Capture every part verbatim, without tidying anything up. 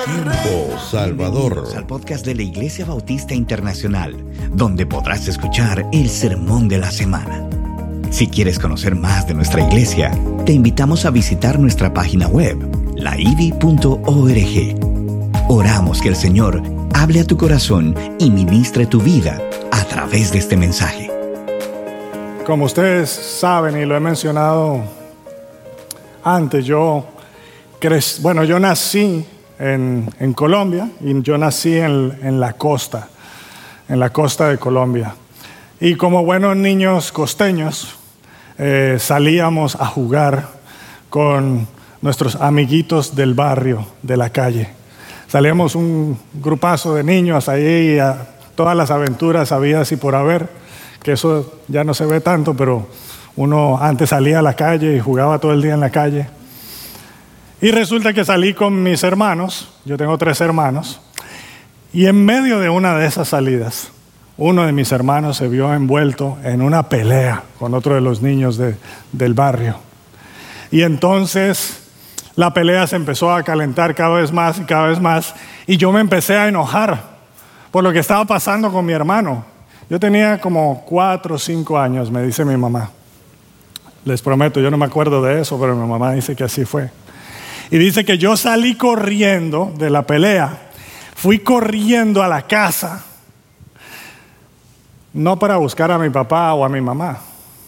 Tiempo Salvador. Bienvenidos al podcast de la Iglesia Bautista Internacional, donde podrás escuchar el sermón de la semana. Si quieres conocer más de nuestra iglesia, te invitamos a visitar nuestra página web, la i v i punto org. Oramos que el Señor hable a tu corazón y ministre tu vida a través de este mensaje. Como ustedes saben y lo he mencionado antes, yo crec- bueno, yo nací en, en Colombia y yo nací en, en la costa, en la costa de Colombia. Y como buenos niños costeños, eh, salíamos a jugar con nuestros amiguitos del barrio, de la calle. Salíamos un grupazo de niños ahí a todas las aventuras habidas y por haber, que eso ya no se ve tanto, pero uno antes salía a la calle y jugaba todo el día en la calle. Y resulta que salí con mis hermanos, yo tengo tres hermanos, y en medio de una de esas salidas, uno de mis hermanos se vio envuelto en una pelea con otro de los niños de, del barrio. Y entonces la pelea se empezó a calentar cada vez más y cada vez más, y yo me empecé a enojar por lo que estaba pasando con mi hermano. Yo tenía como cuatro o cinco años, me dice mi mamá. Les prometo, yo no me acuerdo de eso, pero mi mamá dice que así fue. Y dice que yo salí corriendo de la pelea, fui corriendo a la casa, no para buscar a mi papá o a mi mamá.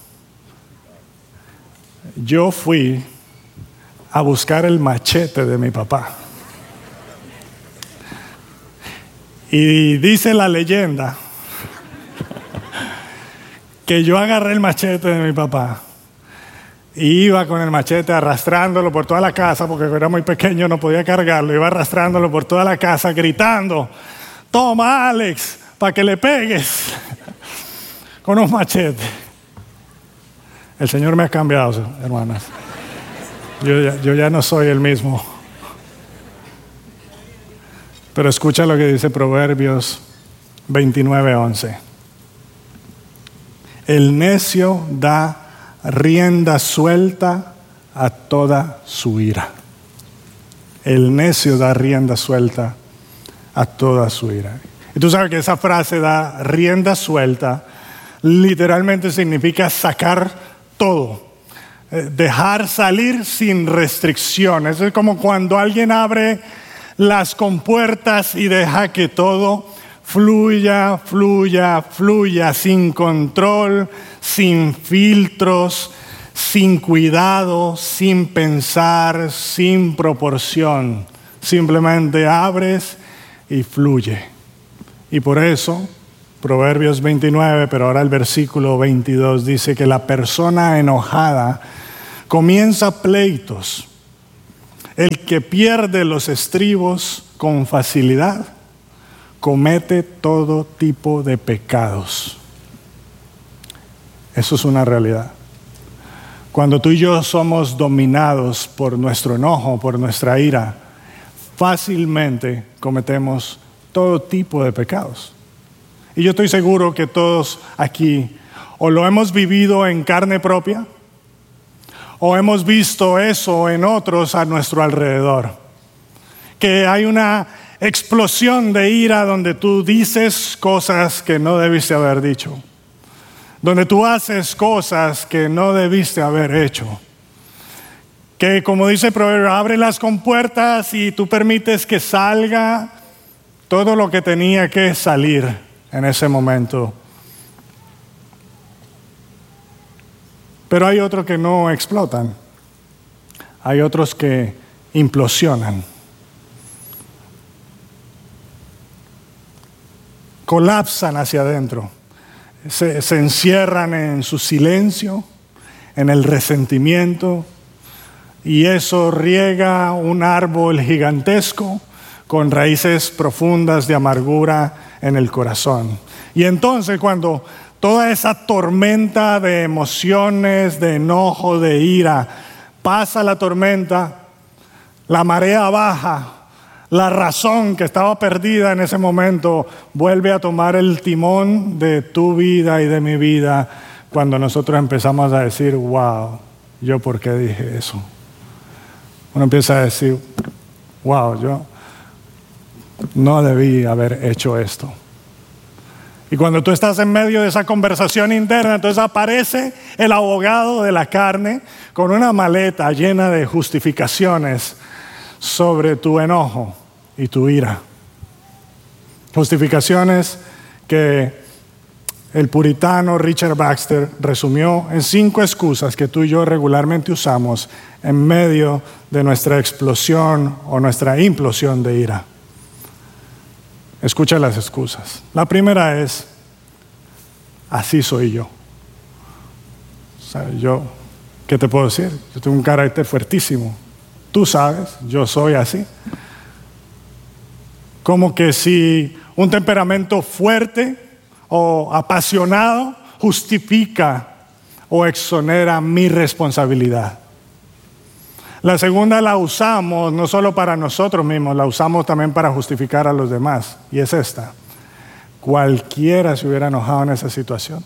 Yo fui a buscar el machete de mi papá. Y dice la leyenda que yo agarré el machete de mi papá y iba con el machete arrastrándolo por toda la casa, porque era muy pequeño, no podía cargarlo, iba arrastrándolo por toda la casa gritando: toma, Alex, para que le pegues con un machete. El Señor me ha cambiado, hermanas. Yo ya, yo ya no soy el mismo. Pero escucha lo que dice Proverbios veintinueve once. El necio da rienda suelta a toda su ira. El necio da rienda suelta a toda su ira. Y tú sabes que esa frase, da rienda suelta, literalmente significa sacar todo. Dejar salir sin restricciones. Es como cuando alguien abre las compuertas y deja que todo fluya, fluya, fluya, sin control, sin filtros, sin cuidado, sin pensar, sin proporción. Simplemente abres y fluye. Y por eso, Proverbios veintinueve, pero ahora el versículo veintidós dice que la persona enojada comienza pleitos. El que pierde los estribos con facilidad comete todo tipo de pecados. Eso es una realidad. Cuando tú y yo somos dominados por nuestro enojo, por nuestra ira, fácilmente cometemos todo tipo de pecados. Y yo estoy seguro que todos aquí o lo hemos vivido en carne propia, o hemos visto eso en otros a nuestro alrededor. Que hay una explosión de ira donde tú dices cosas que no debiste haber dicho. Donde tú haces cosas que no debiste haber hecho. Que, como dice el proverbio, abre las compuertas y tú permites que salga todo lo que tenía que salir en ese momento. Pero hay otros que no explotan. Hay otros que implosionan. Colapsan hacia adentro. Se, se encierran en su silencio, en el resentimiento, y eso riega un árbol gigantesco con raíces profundas de amargura en el corazón. Y entonces, cuando toda esa tormenta de emociones, de enojo, de ira, pasa la tormenta, la marea baja, la razón que estaba perdida en ese momento vuelve a tomar el timón de tu vida y de mi vida, cuando nosotros empezamos a decir: wow, ¿yo por qué dije eso? Uno empieza a decir: wow, yo, no debí haber hecho esto. Y cuando tú estás en medio de esa conversación interna, entonces aparece el abogado de la carne con una maleta llena de justificaciones sobre tu enojo y tu ira. Justificaciones que el puritano Richard Baxter resumió en cinco excusas que tú y yo regularmente usamos en medio de nuestra explosión o nuestra implosión de ira. Escucha las excusas. La primera es, así soy yo. O sea, yo, ¿qué te puedo decir? Yo tengo un carácter fuertísimo. Tú sabes, yo soy así. Como que si un temperamento fuerte o apasionado justifica o exonera mi responsabilidad. La segunda la usamos no solo para nosotros mismos, la usamos también para justificar a los demás. Y es esta: cualquiera se hubiera enojado en esa situación.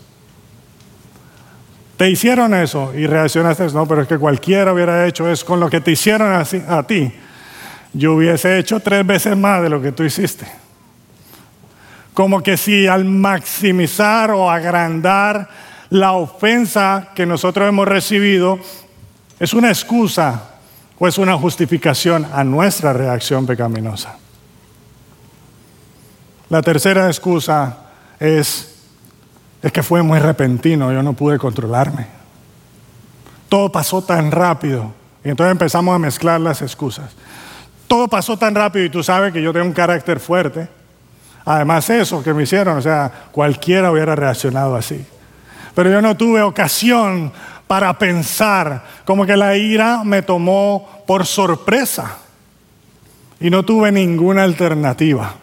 Te hicieron eso y reaccionaste, no, pero es que cualquiera hubiera hecho eso con lo que te hicieron así, a ti. Yo hubiese hecho tres veces más de lo que tú hiciste. Como que si al maximizar o agrandar la ofensa que nosotros hemos recibido es una excusa o es una justificación a nuestra reacción pecaminosa. La tercera excusa es, es que fue muy repentino, yo no pude controlarme. Todo pasó tan rápido. Y entonces empezamos a mezclar las excusas. Todo pasó tan rápido y tú sabes que yo tengo un carácter fuerte. Además eso que me hicieron, o sea, cualquiera hubiera reaccionado así. Pero yo no tuve ocasión para pensar, como que la ira me tomó por sorpresa y no tuve ninguna alternativa.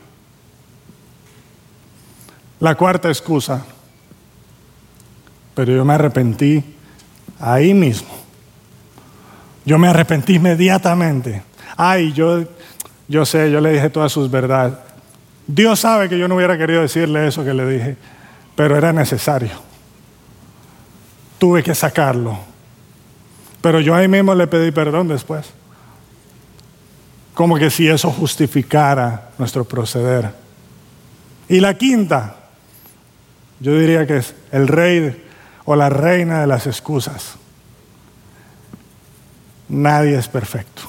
La cuarta excusa, pero yo me arrepentí ahí mismo. Yo me arrepentí inmediatamente. Ay, yo, yo sé, yo le dije todas sus verdades. Dios sabe que yo no hubiera querido decirle eso que le dije, pero era necesario. Tuve que sacarlo. Pero yo ahí mismo le pedí perdón después. Como que si eso justificara nuestro proceder. Y la quinta, yo diría que es el rey o la reina de las excusas. Nadie es perfecto.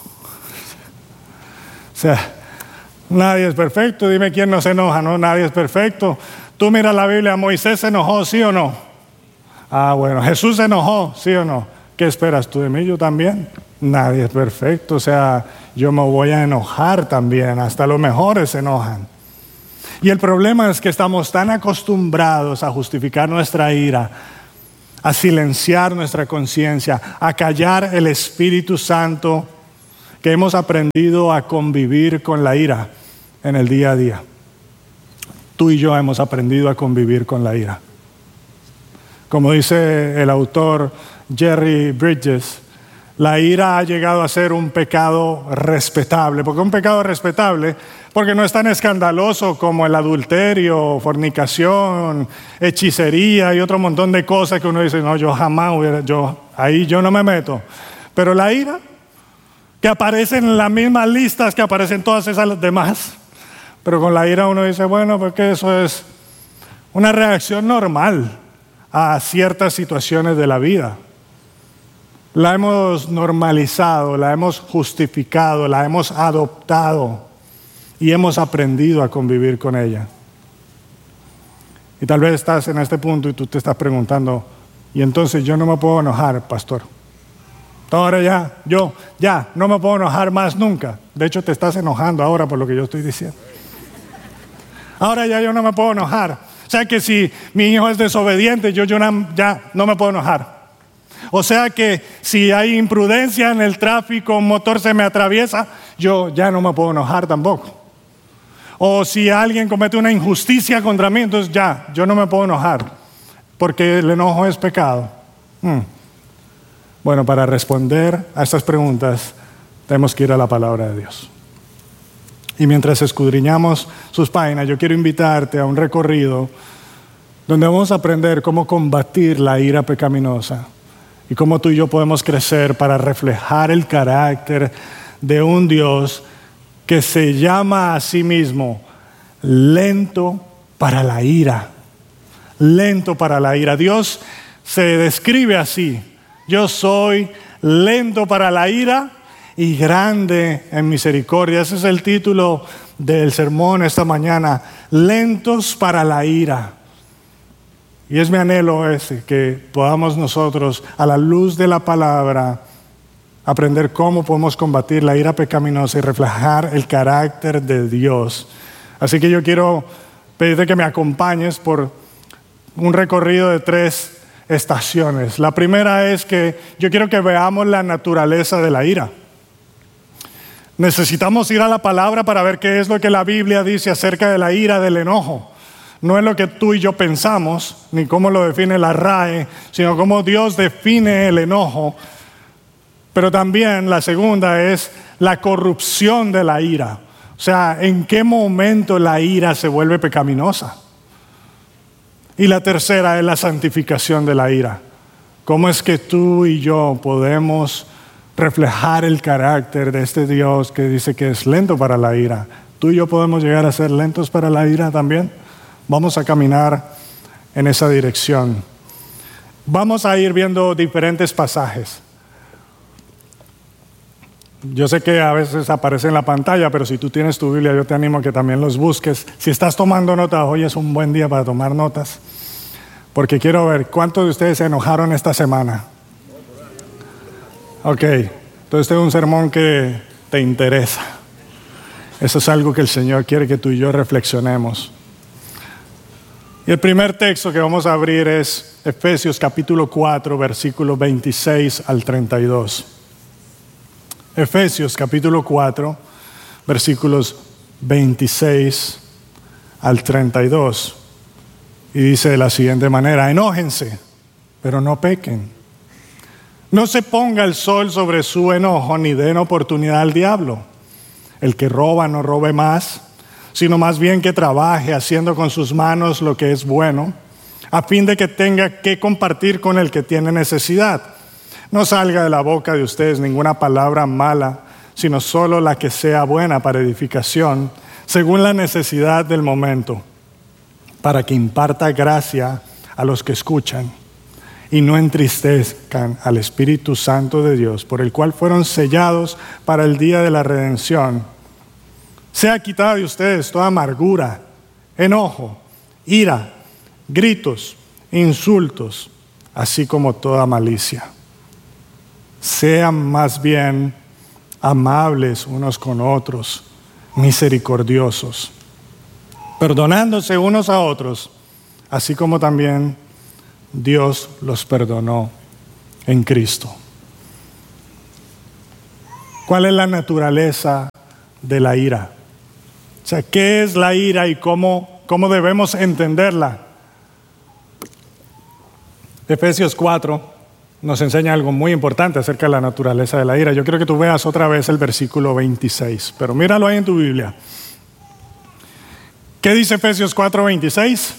O sea, nadie es perfecto. Dime quién no se enoja, ¿no? Nadie es perfecto. Tú miras la Biblia, ¿Moisés se enojó, sí o no? Ah, bueno, ¿Jesús se enojó, sí o no? ¿Qué esperas tú de mí? Yo también. Nadie es perfecto. O sea, yo me voy a enojar también. Hasta los mejores se enojan. Y el problema es que estamos tan acostumbrados a justificar nuestra ira, a silenciar nuestra conciencia, a callar el Espíritu Santo, que hemos aprendido a convivir con la ira en el día a día. Tú y yo hemos aprendido a convivir con la ira. Como dice el autor Jerry Bridges, la ira ha llegado a ser un pecado respetable. ¿Por qué un pecado respetable? Porque no es tan escandaloso como el adulterio, fornicación, hechicería y otro montón de cosas que uno dice, no, yo jamás hubiera, yo, ahí yo no me meto. Pero la ira, que aparece en las mismas listas que aparecen todas esas demás, pero con la ira uno dice, bueno, porque eso es una reacción normal a ciertas situaciones de la vida. La hemos normalizado, la hemos justificado, la hemos adoptado y hemos aprendido a convivir con ella. Y tal vez estás en este punto y tú te estás preguntando, y entonces yo no me puedo enojar, pastor. Ahora ya, yo ya no me puedo enojar más nunca. De hecho, te estás enojando ahora por lo que yo estoy diciendo. Ahora ya yo no me puedo enojar. O sea que si mi hijo es desobediente, yo, yo ya no me puedo enojar. O sea que si hay imprudencia en el tráfico, un motor se me atraviesa, yo ya no me puedo enojar tampoco. O si alguien comete una injusticia contra mí, entonces ya, yo no me puedo enojar, porque el enojo es pecado. Hmm. Bueno, para responder a estas preguntas, tenemos que ir a la palabra de Dios. Y mientras escudriñamos sus páginas, yo quiero invitarte a un recorrido donde vamos a aprender cómo combatir la ira pecaminosa y cómo tú y yo podemos crecer para reflejar el carácter de un Dios que se llama a sí mismo lento para la ira. Lento para la ira. Dios se describe así: yo soy lento para la ira y grande en misericordia. Ese es el título del sermón esta mañana: lentos para la ira. Y es mi anhelo ese, que podamos nosotros, a la luz de la palabra, aprender cómo podemos combatir la ira pecaminosa y reflejar el carácter de Dios. Así que yo quiero pedirte que me acompañes por un recorrido de tres estaciones. La primera es que yo quiero que veamos la naturaleza de la ira. Necesitamos ir a la palabra para ver qué es lo que la Biblia dice acerca de la ira, del enojo. No es lo que tú y yo pensamos, ni cómo lo define la R A E, sino cómo Dios define el enojo. Pero también la segunda es la corrupción de la ira. O sea, ¿en qué momento la ira se vuelve pecaminosa? Y la tercera es la santificación de la ira. ¿Cómo es que tú y yo podemos reflejar el carácter de este Dios que dice que es lento para la ira? ¿Tú y yo podemos llegar a ser lentos para la ira también? Vamos a caminar en esa dirección. Vamos a ir viendo diferentes pasajes. Yo sé que a veces aparece en la pantalla, pero si tú tienes tu Biblia, yo te animo a que también los busques. Si estás tomando notas, hoy es un buen día para tomar notas, porque quiero ver cuántos de ustedes se enojaron esta semana. Ok, entonces este es un sermón que te interesa. Eso es algo que el Señor quiere que tú y yo reflexionemos. Y el primer texto que vamos a abrir es Efesios capítulo cuatro, versículos veintiséis al treinta y dos. Efesios capítulo cuatro, versículos veintiséis al treinta y dos. Y dice de la siguiente manera: enójense, pero no pequen. No se ponga el sol sobre su enojo, ni den oportunidad al diablo. El que roba no robe más, sino más bien que trabaje haciendo con sus manos lo que es bueno, a fin de que tenga que compartir con el que tiene necesidad. No salga de la boca de ustedes ninguna palabra mala, sino solo la que sea buena para edificación, según la necesidad del momento, para que imparta gracia a los que escuchan, y no entristezcan al Espíritu Santo de Dios, por el cual fueron sellados para el día de la redención. Sea quitada de ustedes toda amargura, enojo, ira, gritos, insultos, así como toda malicia. Sean más bien amables unos con otros, misericordiosos, perdonándose unos a otros, así como también Dios los perdonó en Cristo. ¿Cuál es la naturaleza de la ira? O sea, ¿qué es la ira y cómo, cómo debemos entenderla? Efesios cuatro nos enseña algo muy importante acerca de la naturaleza de la ira. Yo quiero que tú veas otra vez el versículo veintiséis, pero míralo ahí en tu Biblia. ¿Qué dice Efesios cuatro veintiséis?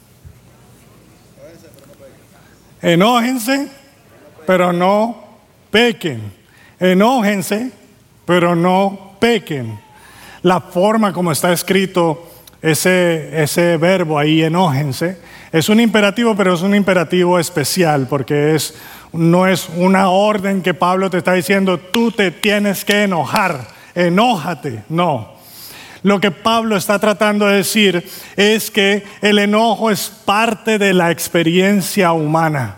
Enójense, pero no pequen. Enójense, pero no pequen. La forma como está escrito ese, ese verbo ahí, enójense, es un imperativo, pero es un imperativo especial, porque es, no es una orden que Pablo te está diciendo, tú te tienes que enojar, enójate, no. Lo que Pablo está tratando de decir es que el enojo es parte de la experiencia humana.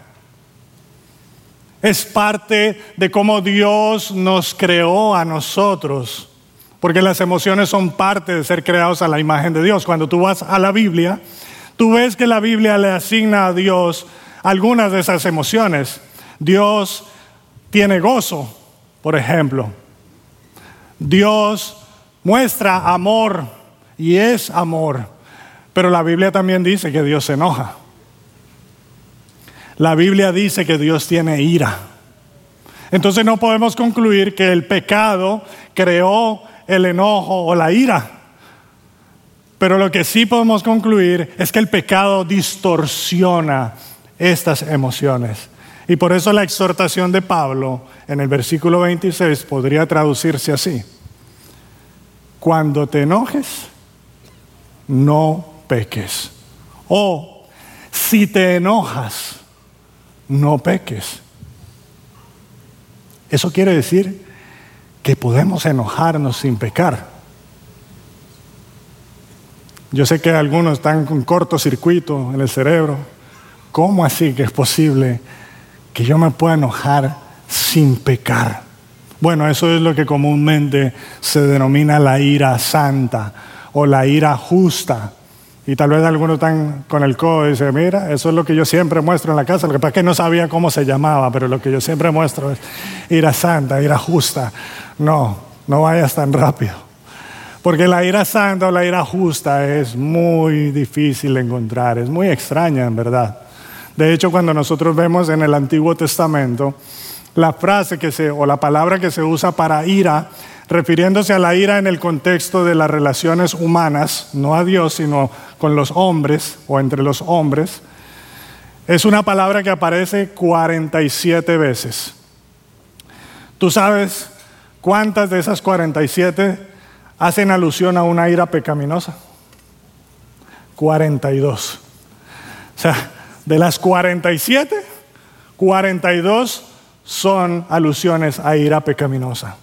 Es parte de cómo Dios nos creó a nosotros, porque las emociones son parte de ser creados a la imagen de Dios. Cuando tú vas a la Biblia, tú ves que la Biblia le asigna a Dios algunas de esas emociones. Dios tiene gozo, por ejemplo. Dios muestra amor y es amor, pero la Biblia también dice que Dios se enoja. La Biblia dice que Dios tiene ira. Entonces no podemos concluir que el pecado creó el enojo o la ira. Pero lo que sí podemos concluir es que el pecado distorsiona estas emociones. Y por eso la exhortación de Pablo en el versículo veintiséis podría traducirse así: cuando te enojes, no peques. O si te enojas, no peques. Eso quiere decir que podemos enojarnos sin pecar. Yo sé que algunos están con cortocircuito en el cerebro. ¿Cómo así que es posible que yo me pueda enojar sin pecar? Bueno, eso es lo que comúnmente se denomina la ira santa o la ira justa. Y tal vez algunos están con el codo y dicen, mira, eso es lo que yo siempre muestro en la casa. Lo que pasa es que no sabía cómo se llamaba, pero lo que yo siempre muestro es ira santa, ira justa. No, no vayas tan rápido. Porque la ira santa o la ira justa es muy difícil de encontrar, es muy extraña en verdad. De hecho, cuando nosotros vemos en el Antiguo Testamento, la frase que se, o la palabra que se usa para ira, refiriéndose a la ira en el contexto de las relaciones humanas, no a Dios, sino con los hombres o entre los hombres, es una palabra que aparece cuarenta y siete veces. ¿Tú sabes cuántas de esas cuarenta y siete hacen alusión a una ira pecaminosa? cuarenta y dos. O sea, de las cuarenta y siete, cuarenta y dos son alusiones a ira pecaminosa.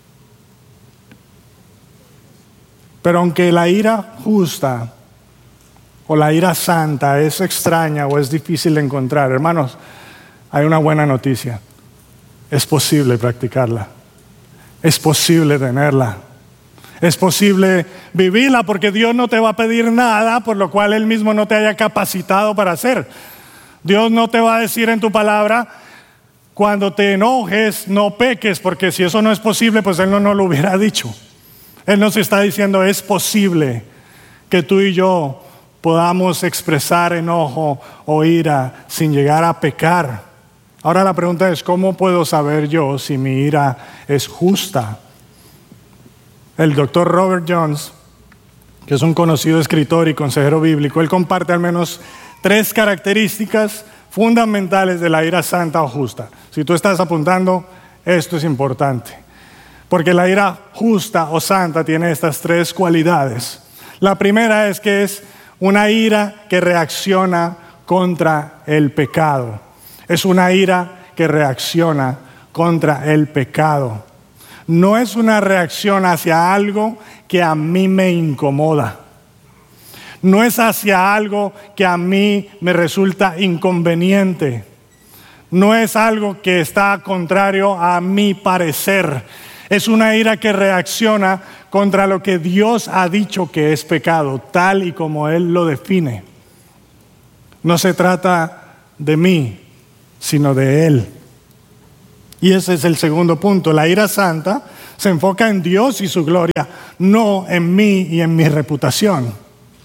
Pero aunque la ira justa o la ira santa es extraña o es difícil de encontrar, hermanos, hay una buena noticia. Es posible practicarla. Es posible tenerla. Es posible vivirla porque Dios no te va a pedir nada por lo cual Él mismo no te haya capacitado para hacer. Dios no te va a decir en tu palabra, cuando te enojes no peques, porque si eso no es posible, pues Él no nos lo hubiera dicho. Él nos está diciendo, es posible que tú y yo podamos expresar enojo o ira sin llegar a pecar. Ahora la pregunta es, ¿cómo puedo saber yo si mi ira es justa? El doctor Robert Jones, que es un conocido escritor y consejero bíblico, él comparte al menos tres características fundamentales de la ira santa o justa. Si tú estás apuntando, esto es importante. Porque la ira justa o santa tiene estas tres cualidades. La primera es que es una ira que reacciona contra el pecado. Es una ira que reacciona contra el pecado. No es una reacción hacia algo que a mí me incomoda. No es hacia algo que a mí me resulta inconveniente. No es algo que está contrario a mi parecer. Es una ira que reacciona contra lo que Dios ha dicho que es pecado, tal y como Él lo define. No se trata de mí, sino de Él. Y ese es el segundo punto. La ira santa se enfoca en Dios y su gloria, no en mí y en mi reputación.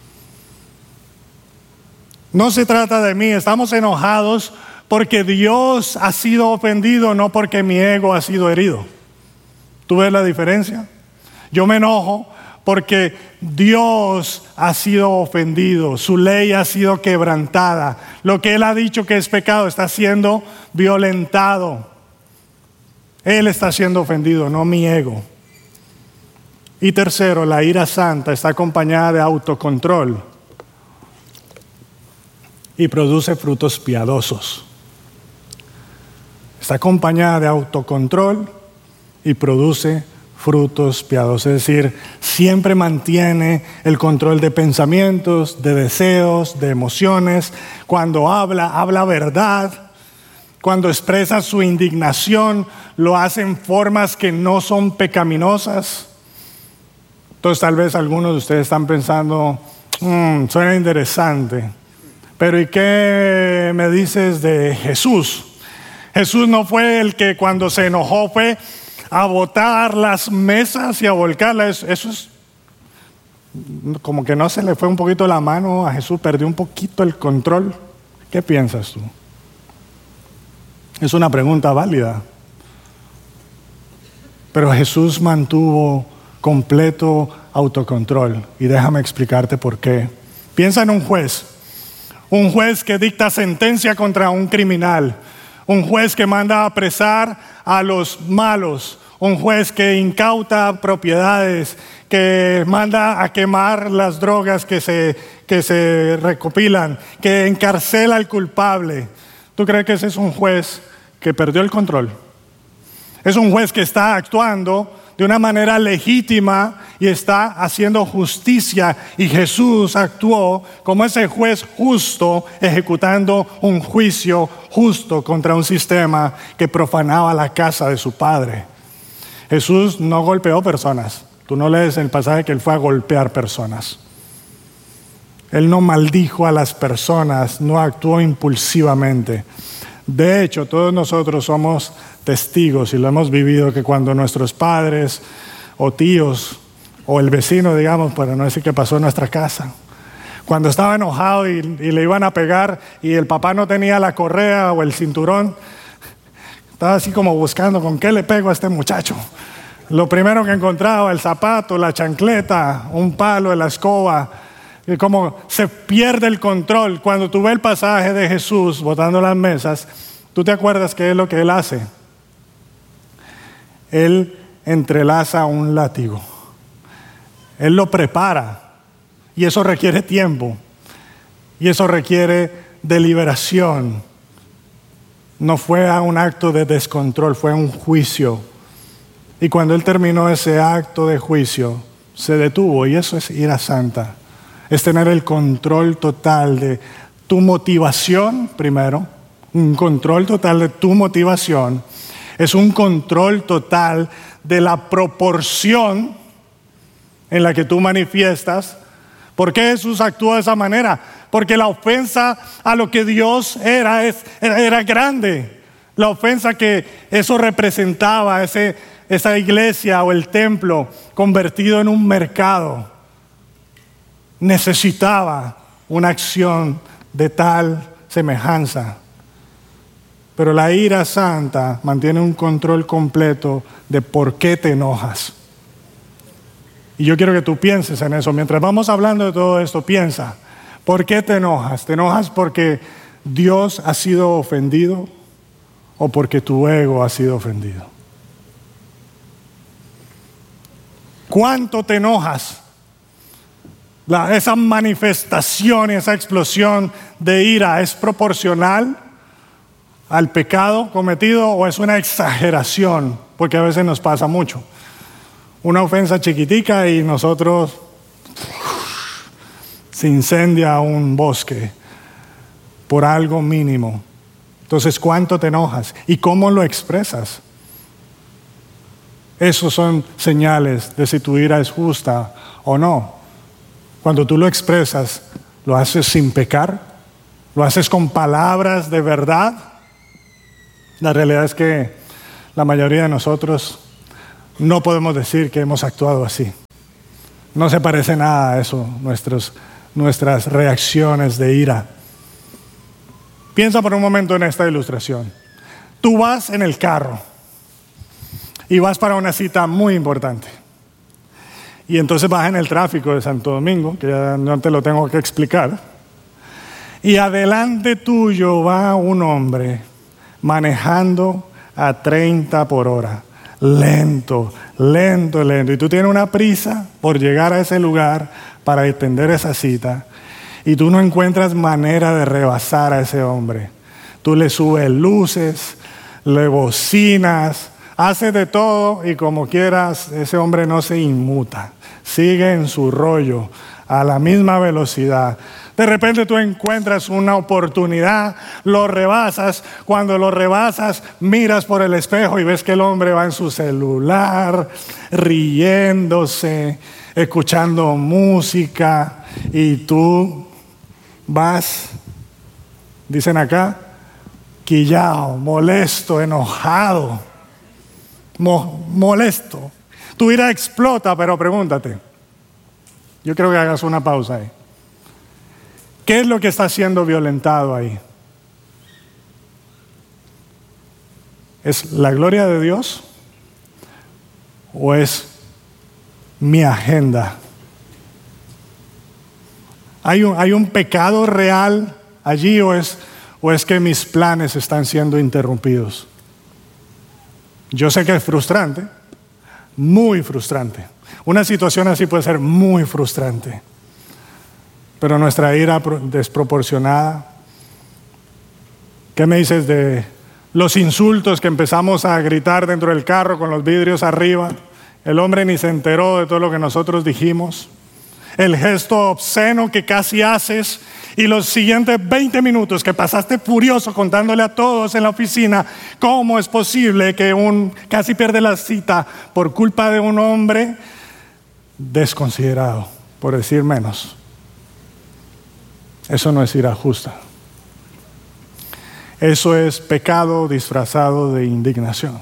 No se trata de mí, estamos enojados porque Dios ha sido ofendido, no porque mi ego ha sido herido. ¿Tú ves la diferencia? Yo me enojo porque Dios ha sido ofendido, su ley ha sido quebrantada. Lo que Él ha dicho que es pecado está siendo violentado. Él está siendo ofendido, no mi ego. Y tercero, la ira santa está acompañada de autocontrol y produce frutos piadosos. Está acompañada de autocontrol y produce frutos piadosos. Es decir, siempre mantiene el control de pensamientos, de deseos, de emociones. Cuando habla, habla verdad. Cuando expresa su indignación, lo hace en formas que no son pecaminosas. Entonces tal vez algunos de ustedes están pensando, mmm, suena interesante, pero ¿y qué me dices de Jesús? Jesús no fue el que cuando se enojó fue a botar las mesas y a volcarlas. Eso es como que no se le fue un poquito la mano a Jesús, perdió un poquito el control. ¿Qué piensas tú? Es una pregunta válida. Pero Jesús mantuvo completo autocontrol. Y déjame explicarte por qué. Piensa en un juez. Un juez que dicta sentencia contra un criminal. Un juez que manda a apresar a los malos. un juez que incauta propiedades, que manda a quemar las drogas que se, que se recopilan, que encarcela al culpable. ¿Tú crees que ese es un juez que perdió el control? Es un juez que está actuando de una manera legítima y está haciendo justicia. Y Jesús actuó como ese juez justo, ejecutando un juicio justo contra un sistema que profanaba la casa de su Padre. Jesús no golpeó personas. Tú no lees el pasaje que Él fue a golpear personas. Él no maldijo a las personas, no actuó impulsivamente. De hecho, todos nosotros somos testigos y lo hemos vivido, que cuando nuestros padres o tíos o el vecino, digamos, para no decir que pasó en nuestra casa, cuando estaba enojado y, y le iban a pegar y el papá no tenía la correa o el cinturón, estaba así como buscando con qué le pego a este muchacho. Lo primero que encontraba, el zapato, la chancleta, un palo de la escoba. Y como se pierde el control. Cuando tú ves el pasaje de Jesús botando las mesas, tú te acuerdas qué es lo que Él hace. Él entrelaza un látigo. Él lo prepara. Y eso requiere tiempo. Y eso requiere deliberación. No fue un acto de descontrol, fue un juicio. Y cuando Él terminó ese acto de juicio, se detuvo. Y eso es ira santa. Es tener el control total de tu motivación, primero, un control total de tu motivación. Es un control total de la proporción en la que tú manifiestas. ¿Por qué Jesús actuó de esa manera? Porque la ofensa a lo que Dios era, es, era, era grande. La ofensa que eso representaba, ese, esa iglesia o el templo convertido en un mercado, necesitaba una acción de tal semejanza. Pero la ira santa mantiene un control completo de por qué te enojas. Y yo quiero que tú pienses en eso. Mientras vamos hablando de todo esto, piensa, ¿por qué te enojas? ¿Te enojas porque Dios ha sido ofendido o porque tu ego ha sido ofendido? ¿Cuánto te enojas? La, esa manifestación y esa explosión de ira, ¿es proporcional al pecado cometido o es una exageración? Porque a veces nos pasa mucho. Una ofensa chiquitica y nosotros se incendia un bosque por algo mínimo. Entonces, ¿cuánto te enojas? ¿Y cómo lo expresas? Esos son señales de si tu ira es justa o no. Cuando tú lo expresas, ¿lo haces sin pecar? ¿Lo haces con palabras de verdad? La realidad es que la mayoría de nosotros no podemos decir que hemos actuado así. No se parece nada a eso, nuestros, nuestras reacciones de ira. Piensa por un momento en esta ilustración. Tú vas en el carro y vas para una cita muy importante. Y entonces vas en el tráfico de Santo Domingo, que ya no te lo tengo que explicar. Y adelante tuyo va un hombre manejando a treinta por hora. Lento, lento, lento. Y tú tienes una prisa por llegar a ese lugar para atender esa cita. Y tú no encuentras manera de rebasar a ese hombre. Tú le subes luces, le bocinas, haces de todo y como quieras, ese hombre no se inmuta. Sigue en su rollo a la misma velocidad. De repente tú encuentras una oportunidad, lo rebasas. Cuando lo rebasas, miras por el espejo y ves que el hombre va en su celular, riéndose, escuchando música, y tú vas, dicen acá, quillao, molesto, enojado, mo- molesto. Tu ira explota, pero pregúntate, yo creo que hagas una pausa ahí. ¿Qué es lo que está siendo violentado ahí? ¿Es la gloria de Dios o es mi agenda? ¿Hay un, hay un pecado real allí o es, o es que mis planes están siendo interrumpidos? Yo sé que es frustrante, muy frustrante. Una situación así puede ser muy frustrante. Pero nuestra ira desproporcionada. ¿Qué me dices de los insultos que empezamos a gritar dentro del carro con los vidrios arriba? El hombre ni se enteró de todo lo que nosotros dijimos. El gesto obsceno que casi haces y los siguientes veinte minutos que pasaste furioso contándole a todos en la oficina cómo es posible que un casi pierde la cita por culpa de un hombre desconsiderado, por decir menos. Eso no es ira justa. Eso es pecado disfrazado de indignación.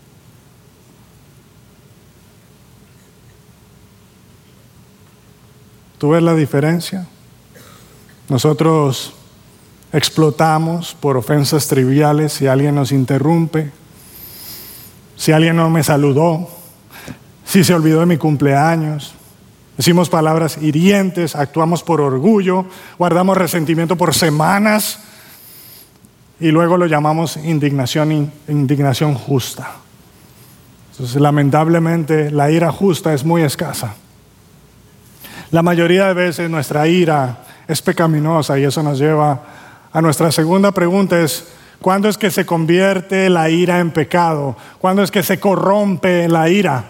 ¿Tú ves la diferencia? Nosotros explotamos por ofensas triviales si alguien nos interrumpe, si alguien no me saludó, si se olvidó de mi cumpleaños. Decimos palabras hirientes, actuamos por orgullo, guardamos resentimiento por semanas y luego lo llamamos indignación, indignación justa. Entonces, lamentablemente, la ira justa es muy escasa. La mayoría de veces nuestra ira es pecaminosa y eso nos lleva a nuestra segunda pregunta: es ¿cuándo es que se convierte la ira en pecado? ¿Cuándo es que se corrompe la ira?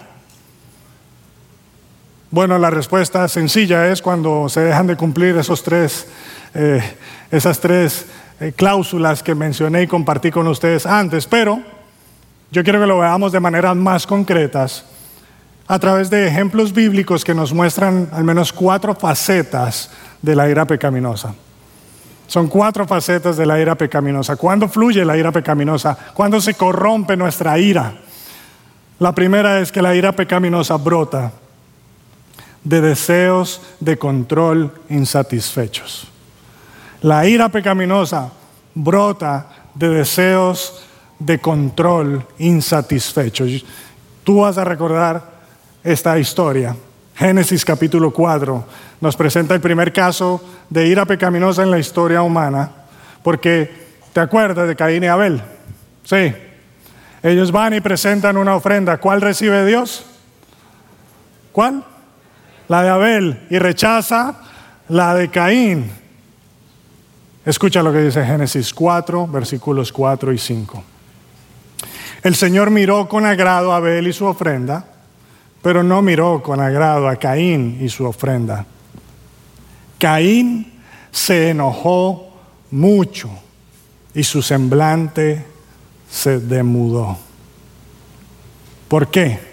Bueno, la respuesta sencilla es cuando se dejan de cumplir esos tres, eh, esas tres eh, cláusulas que mencioné y compartí con ustedes antes, pero yo quiero que lo veamos de maneras más concretas a través de ejemplos bíblicos que nos muestran al menos cuatro facetas de la ira pecaminosa. Son cuatro facetas de la ira pecaminosa. ¿Cuándo fluye la ira pecaminosa? ¿Cuándo se corrompe nuestra ira? La primera es que la ira pecaminosa brota de deseos de control insatisfechos. La ira pecaminosa brota de deseos de control insatisfechos. Tú vas a recordar esta historia. Génesis capítulo cuatro nos presenta el primer caso de ira pecaminosa en la historia humana, porque ¿te acuerdas de Caín y Abel? Sí. Ellos van y presentan una ofrenda. ¿Cuál recibe Dios? ¿Cuál? La de Abel, y rechaza la de Caín. Escucha lo que dice Génesis cuatro, versículos cuatro y cinco. El Señor miró con agrado a Abel y su ofrenda, pero no miró con agrado a Caín y su ofrenda. Caín se enojó mucho y su semblante se demudó. ¿Por qué?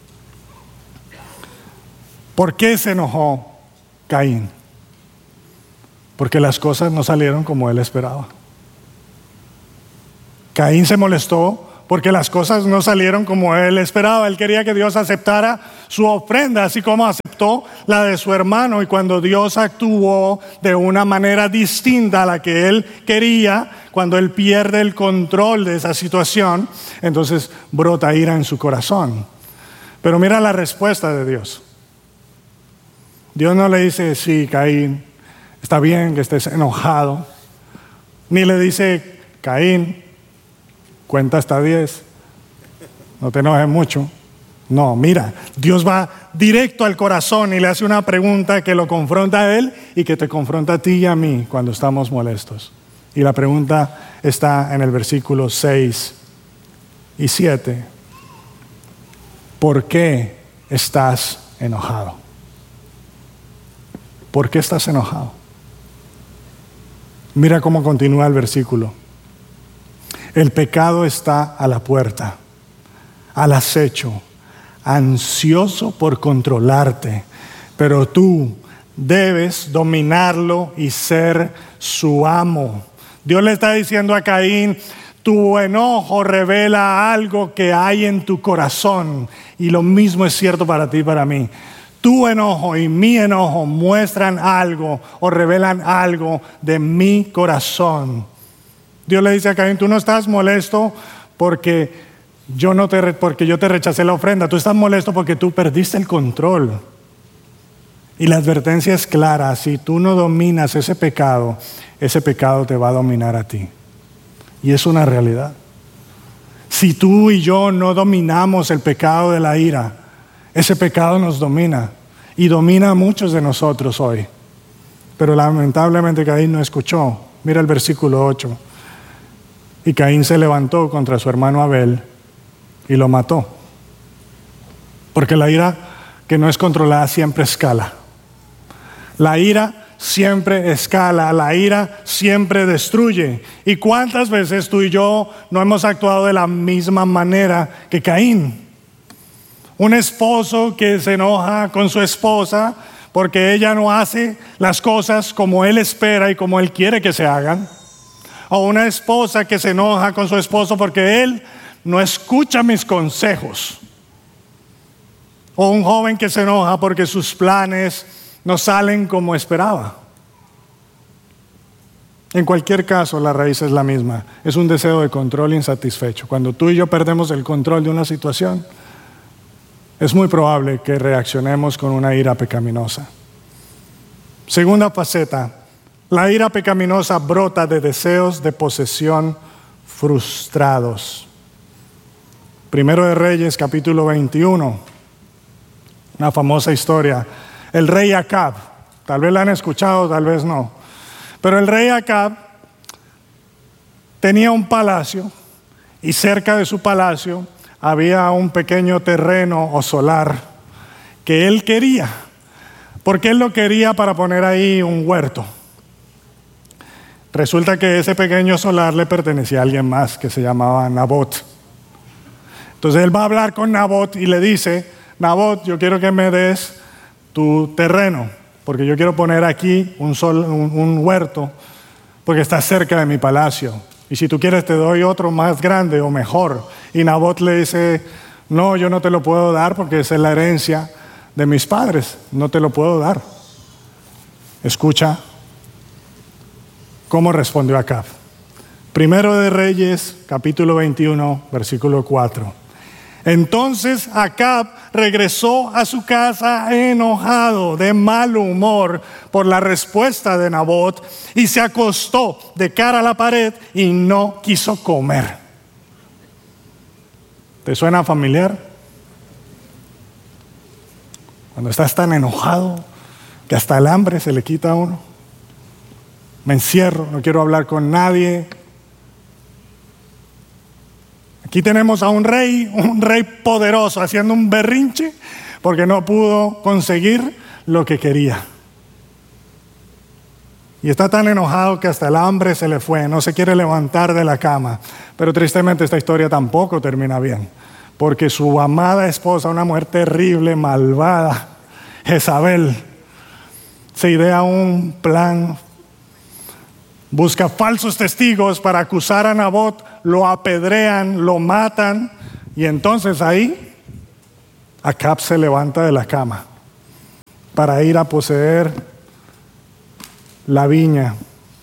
¿Por qué se enojó Caín? Porque las cosas no salieron como él esperaba. Caín se molestó porque las cosas no salieron como él esperaba. Él quería que Dios aceptara su ofrenda, así como aceptó la de su hermano. Y cuando Dios actuó de una manera distinta a la que él quería, cuando él pierde el control de esa situación, entonces brota ira en su corazón. Pero mira la respuesta de Dios. Dios no le dice: sí, Caín, está bien que estés enojado. Ni le dice: Caín, cuenta hasta diez, no te enojes mucho. No, mira, Dios va directo al corazón y le hace una pregunta que lo confronta a él y que te confronta a ti y a mí cuando estamos molestos. Y la pregunta está en el versículo seis y siete. ¿Por qué estás enojado? ¿Por qué estás enojado? Mira cómo continúa el versículo. El pecado está a la puerta, al acecho, ansioso por controlarte, pero tú debes dominarlo y ser su amo. Dios le está diciendo a Caín: tu enojo revela algo que hay en tu corazón, y lo mismo es cierto para ti y para mí. Tu enojo y mi enojo muestran algo o revelan algo de mi corazón. Dios le dice a Caín: tú no estás molesto porque yo, no te, porque yo te rechacé la ofrenda. Tú estás molesto porque tú perdiste el control. Y la advertencia es clara: si tú no dominas ese pecado, ese pecado te va a dominar a ti. Y es una realidad. Si tú y yo no dominamos el pecado de la ira, Ese pecado nos domina y domina a muchos de nosotros hoy. Pero lamentablemente Caín no escuchó. Mira el versículo ocho. Y Caín se levantó contra su hermano Abel y lo mató. Porque la ira que no es controlada siempre escala. La ira siempre escala, la ira siempre destruye. ¿Y cuántas veces tú y yo no hemos actuado de la misma manera que Caín? Un esposo que se enoja con su esposa porque ella no hace las cosas como él espera y como él quiere que se hagan. O una esposa que se enoja con su esposo porque él no escucha mis consejos. O un joven que se enoja porque sus planes no salen como esperaba. En cualquier caso, la raíz es la misma. Es un deseo de control insatisfecho. Cuando tú y yo perdemos el control de una situación, es muy probable que reaccionemos con una ira pecaminosa. Segunda faceta, la ira pecaminosa brota de deseos de posesión frustrados. Primero de Reyes, capítulo veintiuno, una famosa historia. El rey Acab, tal vez la han escuchado, tal vez no, pero el rey Acab tenía un palacio y cerca de su palacio había un pequeño terreno o solar que él quería, porque él lo quería para poner ahí un huerto. Resulta que ese pequeño solar le pertenecía a alguien más que se llamaba Nabot. Entonces él va a hablar con Nabot y le dice: Nabot, yo quiero que me des tu terreno, porque yo quiero poner aquí un, sol, un, un huerto, porque está cerca de mi palacio. Y si tú quieres te doy otro más grande o mejor. Y Nabot le dice: no, yo no te lo puedo dar porque esa es la herencia de mis padres, no te lo puedo dar. Escucha cómo respondió Acab. Primero de Reyes, capítulo veintiuno, versículo cuatro. Entonces Acab regresó a su casa enojado, de mal humor por la respuesta de Nabot, y se acostó de cara a la pared y no quiso comer. ¿Te suena familiar? Cuando estás tan enojado que hasta el hambre se le quita a uno. Me encierro, no quiero hablar con nadie. Aquí tenemos a un rey, un rey poderoso, haciendo un berrinche porque no pudo conseguir lo que quería. Y está tan enojado que hasta el hambre se le fue, no se quiere levantar de la cama. Pero tristemente esta historia tampoco termina bien, porque su amada esposa, una mujer terrible, malvada, Jezabel, se idea un plan. Busca falsos testigos para acusar a Nabot, lo apedrean, lo matan, y entonces ahí Acab se levanta de la cama para ir a poseer la viña.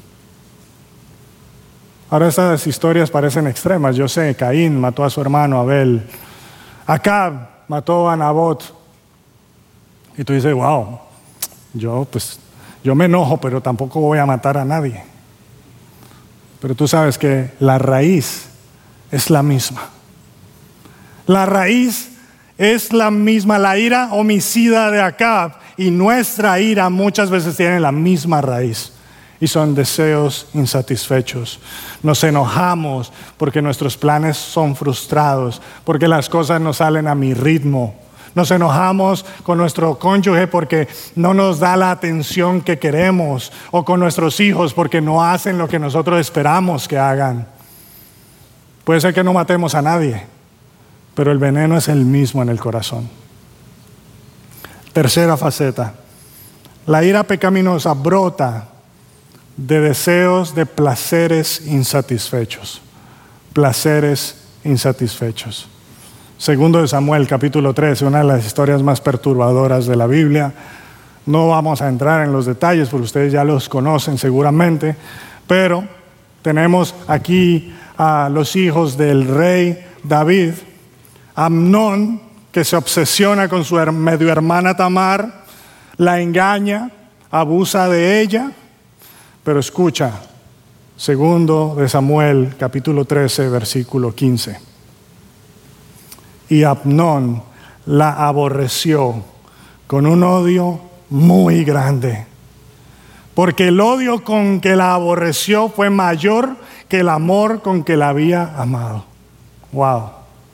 Ahora esas historias parecen extremas, yo sé. Caín mató a su hermano Abel, Acab mató a Nabot, y tú dices: wow, yo pues yo me enojo, pero tampoco voy a matar a nadie. Pero tú sabes que la raíz es la misma. La raíz es la misma. La ira homicida de Acab y nuestra ira muchas veces tienen la misma raíz. Y son deseos insatisfechos. Nos enojamos porque nuestros planes son frustrados, porque las cosas no salen a mi ritmo. Nos enojamos con nuestro cónyuge porque no nos da la atención que queremos, o con nuestros hijos porque no hacen lo que nosotros esperamos que hagan. Puede ser que no matemos a nadie, pero el veneno es el mismo en el corazón. Tercera faceta. La ira pecaminosa brota de deseos de placeres insatisfechos. Placeres insatisfechos. Segundo de Samuel, capítulo trece, una de las historias más perturbadoras de la Biblia. No vamos a entrar en los detalles porque ustedes ya los conocen seguramente, pero tenemos aquí a los hijos del rey David. Amnón, que se obsesiona con su medio hermana Tamar, la engaña, abusa de ella, pero escucha, segundo de Samuel, capítulo trece, versículo quince. Y Amnón la aborreció con un odio muy grande. Porque el odio con que la aborreció fue mayor que el amor con que la había amado. Wow.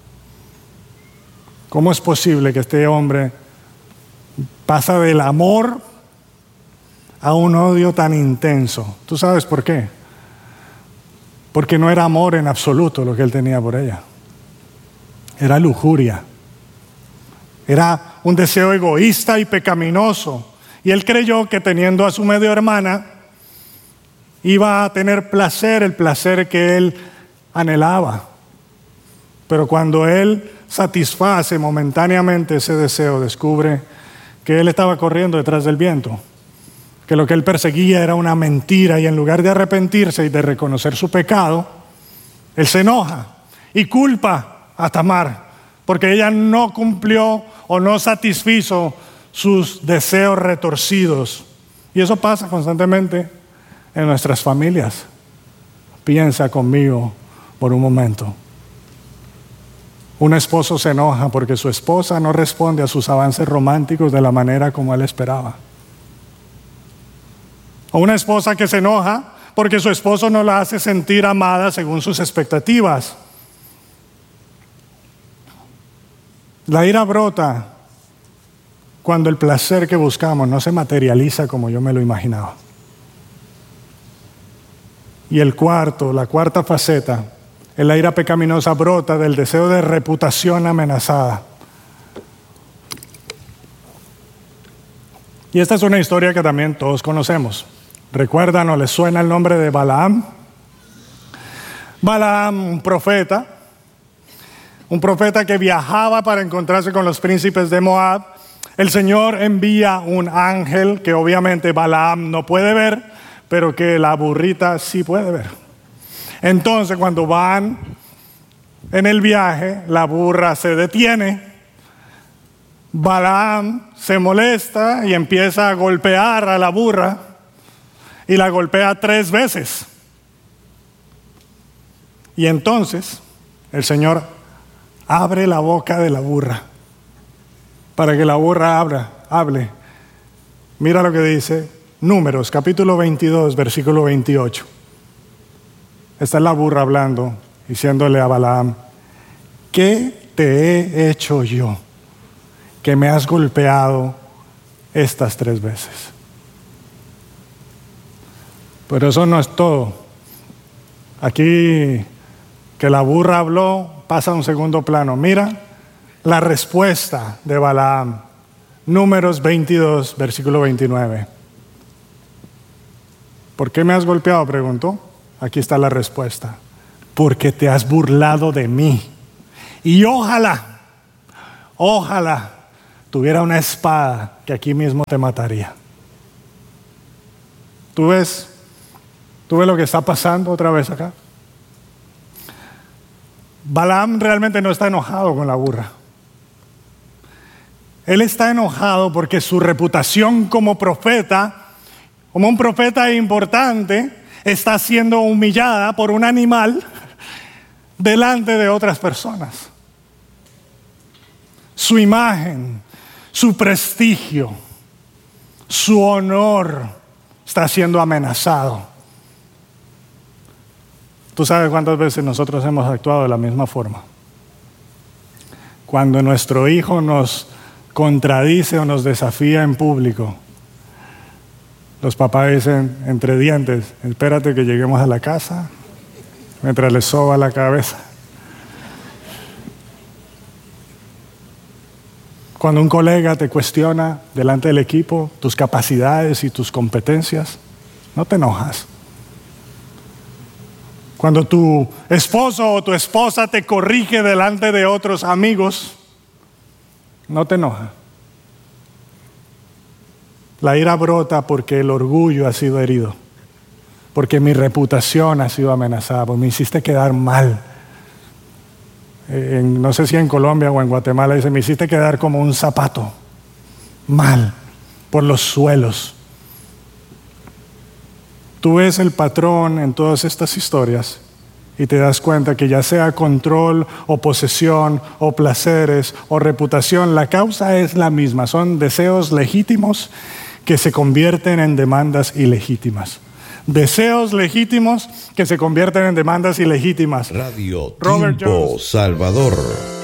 ¿Cómo es posible que este hombre pasa del amor a un odio tan intenso? ¿Tú sabes por qué? Porque no era amor en absoluto lo que él tenía por ella. Era lujuria. Era un deseo egoísta y pecaminoso. Y él creyó que teniendo a su medio hermana iba a tener placer, el placer que él anhelaba. Pero cuando él satisface momentáneamente ese deseo, descubre que él estaba corriendo detrás del viento, que lo que él perseguía era una mentira, y en lugar de arrepentirse y de reconocer su pecado, él se enoja y culpa a Tamar porque ella no cumplió o no satisfizo sus deseos retorcidos. Y eso pasa constantemente en nuestras familias. Piensa conmigo por un momento. Un esposo se enoja porque su esposa no responde a sus avances románticos de la manera como él esperaba. O una esposa que se enoja porque su esposo no la hace sentir amada según sus expectativas. La ira brota cuando el placer que buscamos no se materializa como yo me lo imaginaba. Y el cuarto, la cuarta faceta, es la ira pecaminosa brota del deseo de reputación amenazada. Y esta es una historia que también todos conocemos. ¿Recuerdan o les suena el nombre de Balaam? Balaam, un profeta, un profeta que viajaba para encontrarse con los príncipes de Moab. El Señor envía un ángel que obviamente Balaam no puede ver, pero que la burrita sí puede ver. Entonces, cuando van en el viaje, la burra se detiene. Balaam se molesta y empieza a golpear a la burra, y la golpea tres veces. Y entonces el Señor abre la boca de la burra para que la burra abra, hable. Mira lo que dice Números, capítulo veintidós, versículo veintiocho. Esta es la burra hablando, diciéndole a Balaam: ¿qué te he hecho yo que me has golpeado estas tres veces? Pero eso no es todo. Aquí que la burra habló pasa a un segundo plano. Mira la respuesta de Balaam. Números veintidós, versículo veintinueve. ¿Por qué me has golpeado?, preguntó. Aquí está la respuesta: porque te has burlado de mí. Y ojalá, ojalá tuviera una espada que aquí mismo te mataría. ¿Tú ves? ¿Tú ves lo que está pasando otra vez acá? Balaam realmente no está enojado con la burra. Él está enojado porque su reputación como profeta, como un profeta importante, está siendo humillada por un animal delante de otras personas. Su imagen, su prestigio, su honor está siendo amenazado. ¿Tú sabes cuántas veces nosotros hemos actuado de la misma forma? Cuando nuestro hijo nos contradice o nos desafía en público, los papás dicen entre dientes: espérate que lleguemos a la casa, mientras le soba la cabeza. Cuando un colega te cuestiona delante del equipo tus capacidades y tus competencias, no te enojas. Cuando tu esposo o tu esposa te corrige delante de otros amigos, no te enoja. La ira brota porque el orgullo ha sido herido, porque mi reputación ha sido amenazada, porque me hiciste quedar mal. En, no sé si en Colombia o en Guatemala dice: me hiciste quedar como un zapato, mal, por los suelos. Tú ves el patrón en todas estas historias y te das cuenta que ya sea control o posesión o placeres o reputación, la causa es la misma. Son deseos legítimos que se convierten en demandas ilegítimas. Deseos legítimos que se convierten en demandas ilegítimas. Radio Robert Tiempo Jones. Salvador.